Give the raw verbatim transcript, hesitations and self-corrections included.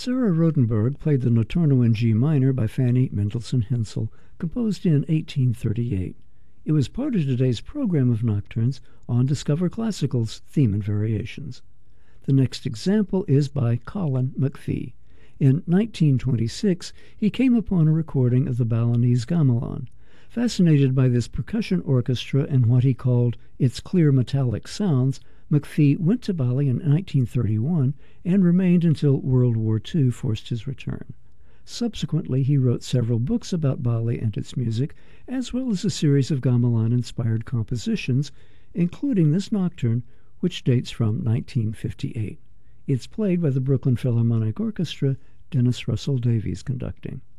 Sarah Rodenberg played the Notturno in G minor by Fanny Mendelssohn Hensel, composed in eighteen thirty-eight. It was part of today's program of nocturnes on Discover Classical's Theme and Variations. The next example is by Colin McPhee. In nineteen twenty-six, he came upon a recording of the Balinese gamelan. Fascinated by this percussion orchestra and what he called its clear metallic sounds, McPhee went to Bali in nineteen thirty-one and remained until World War Two forced his return. Subsequently, he wrote several books about Bali and its music, as well as a series of gamelan-inspired compositions, including this nocturne, which dates from nineteen fifty-eight. It's played by the Brooklyn Philharmonic Orchestra, Dennis Russell Davies conducting.